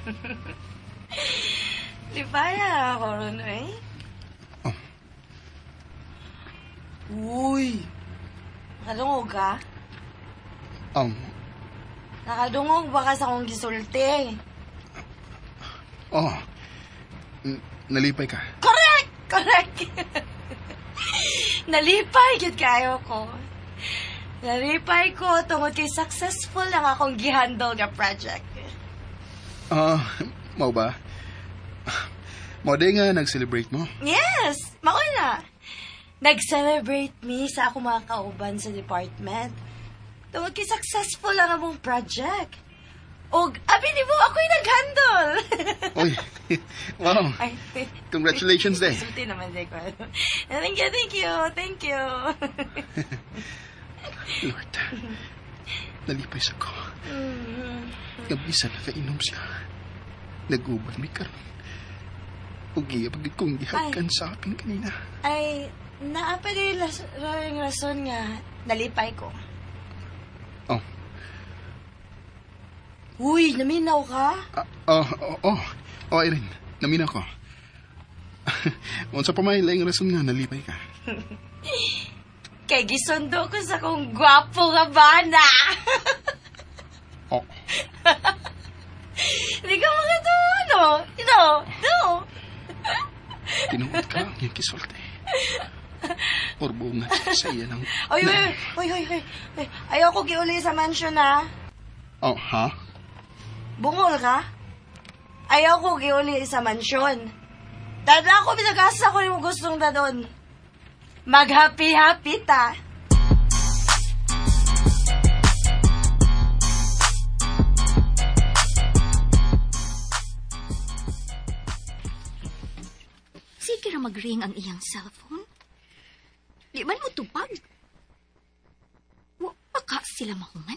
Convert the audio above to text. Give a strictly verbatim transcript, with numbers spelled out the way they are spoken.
Di ba na ako ron, eh? Oh. Uy! Nakadungog ka? Um, Nakadungog ba ka sa akong gisulti? oh. N- nalipay ka. Correct! Correct! Nalipay, yun kayo ko. Nalipay ko tungod kay successful lang akong gihandle nga project. Ah, uh, mau ba? Mau di nga nag-celebrate mo? Yes! Maoy na! Nag-celebrate me sa ako mga kauban sa department. Tungod kay successful lang among project. O, abi ni mo, ako'y nag-handle. Uy, wow. Ay, Congratulations, day. Sulti naman, day ko. Thank you, thank you, thank you. Lord, nalipay sa ko. Gabisan na kainom siya. Nag-uban mi karon. Ugi, pagit kong gihakan sa akin kanina. Ay, naapa din las- rin rason nga nalipay ko. Oh. Uy, naminaw ka? Ah, oh, oh, oh. Oh, Irene, namin ako. Unsa pa may laing rason nga nalipay ka? Kay gisundo ko sa kong gwapo nga bana. Oh. Hindi ka mga to, ano? You know, no. Tinuod ka ang iyong kisulti. Orbungan sa iya ng... Oy, oy, oy, oy, oy, oy. Ayaw ko giuli sa mansion, ha? Oh, ha? Bungol ka? Ayaw ko giuli sa mansyon. Dada ako, binagasa ko yung gustong na doon. Mag-happy-happy ta. Sige ra mag-ring ang iyang cellphone. Di man mo tupag. Wa pa ka sila mahungay.